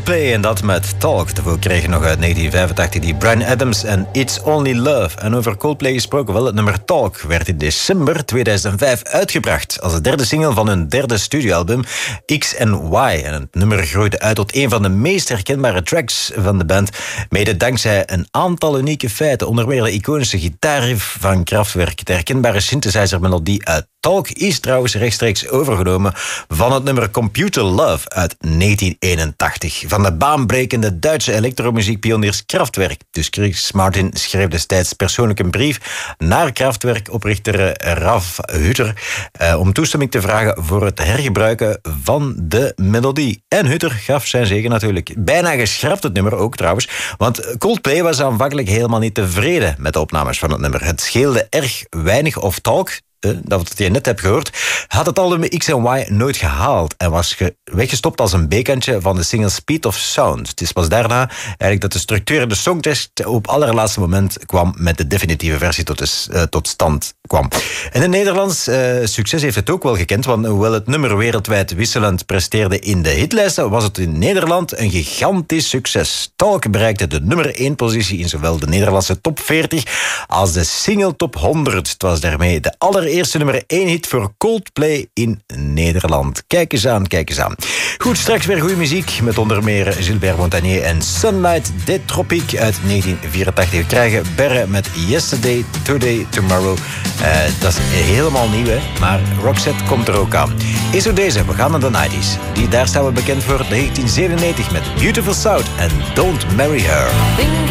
Coldplay en dat met Talk. Daarvoor kregen nog uit 1985 die Bryan Adams en It's Only Love. En over Coldplay gesproken, wel, het nummer Talk werd in december 2005 uitgebracht als de derde single van hun derde studioalbum X & Y. En het nummer groeide uit tot een van de meest herkenbare tracks van de band, mede dankzij een aantal unieke feiten, onder meer de iconische gitaarriff van Kraftwerk, de herkenbare synthesizer-melodie uit Talk is trouwens rechtstreeks overgenomen van het nummer Computer Love uit 1981. Van de baanbrekende Duitse elektromuziekpioniers Kraftwerk. Dus Chris Martin schreef destijds persoonlijk een brief naar Kraftwerk-oprichter Ralf Hutter om toestemming te vragen voor het hergebruiken van de melodie. En Hutter gaf zijn zegen natuurlijk. Bijna geschrapt het nummer ook trouwens, want Coldplay was aanvankelijk helemaal niet tevreden met de opnames van het nummer. Het scheelde erg weinig of Talk, dat wat je net hebt gehoord, had het album X & Y nooit gehaald en was weggestopt als een B-kantje van de single Speed of Sound. Het is pas daarna eigenlijk dat de structuur en de songtekst op allerlaatste moment kwam met de definitieve versie tot stand kwam. En in Nederlands succes heeft het ook wel gekend, want hoewel het nummer wereldwijd wisselend presteerde in de hitlijsten, was het in Nederland een gigantisch succes. Talk bereikte de nummer 1 positie in zowel de Nederlandse top 40 als de single top 100. Het was daarmee de allereerste nummer 1 hit voor Coldplay in Nederland. Kijk eens aan, kijk eens aan. Goed, straks weer goede muziek met onder meer Gilbert Montagnier en Sunlight de Tropique uit 1984. We krijgen Berre met Yesterday, Today, Tomorrow. Dat is helemaal nieuw, hè? Maar Roxette komt er ook aan. Is er deze, we gaan naar de 90s. Daar staan we bekend voor 1997 met Beautiful South en Don't Marry Her.